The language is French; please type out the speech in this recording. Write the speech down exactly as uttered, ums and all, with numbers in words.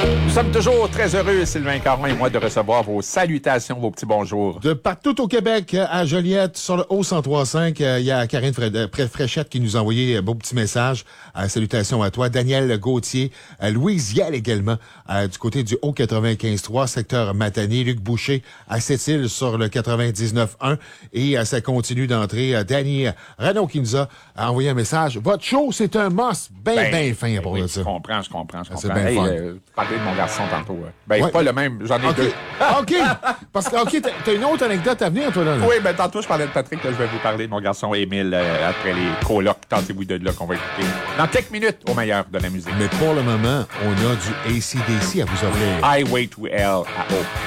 Nous sommes toujours très heureux, Sylvain Caron et moi, de recevoir vos salutations, vos petits bonjours. De partout au Québec, à Joliette, sur le haut cent trois cinq, il y a Karine Fréchette qui nous a envoyé un beau petit message. Euh, salutations à toi. Daniel Gauthier, euh, Louise Yel également, euh, du côté du haut quatre-vingt-quinze trois, secteur Matane. Luc Boucher à Sept-Îles sur le quatre-vingt-dix-neuf un. Et euh, ça continue d'entrer. Euh, Danny Renaud qui nous a envoyé un message. Votre show, c'est un must. Ben, ben, ben fin pour oui, ça. Je comprends, je comprends, je comprends. C'est bien hey, fun. Euh, parler de mon garçon tantôt. Euh. Ben, ouais. pas le même, j'en ai okay. deux. OK. Parce que, OK, t'as, t'as une autre anecdote à venir, toi, là. là. Oui, ben, tantôt, je parlais de Patrick, là, je vais vous parler de mon garçon Émile euh, après les colocs. Tentez-vous de là qu'on va écouter dans quelques minutes au meilleur de la musique. Mais pour le moment, on a du A C D C à vous offrir. Highway to Hell à Hope.